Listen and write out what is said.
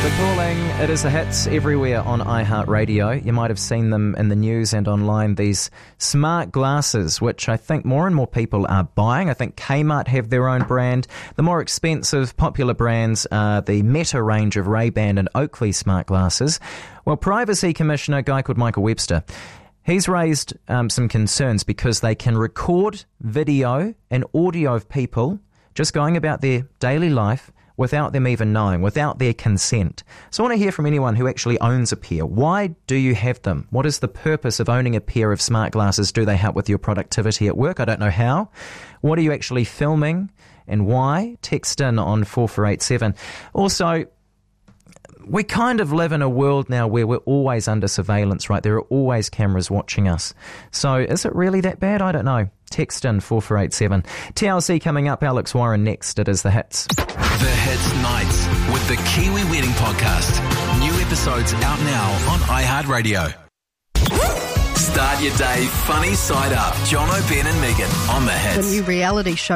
The Calling, it is the hits everywhere on iHeartRadio. You might have seen them in the news and online, these smart glasses, which I think more and more people are buying. I think Kmart have their own brand. The more expensive, popular brands are the Meta range of Ray-Ban and Oakley smart glasses. Well, Privacy Commissioner, a guy called Michael Webster, he's raised some concerns because they can record video and audio of people just going about their daily life without them even knowing, without their consent. So I want to hear from anyone who actually owns a pair. Why do you have them? What is the purpose of owning a pair of smart glasses? Do they help with your productivity at work? I don't know how. What are you actually filming and why? Text in on 4487. Also, we kind of live in a world now where we're always under surveillance, right? There are always cameras watching us. So is it really that bad? I don't know. Text in 4487. TLC coming up, Alex Warren next. It is The Hits. The Hits Nights with the Kiwi Wedding Podcast. New episodes out now on iHeartRadio. Start your day funny side up. John O'Brien and Megan on The Hits. The new reality show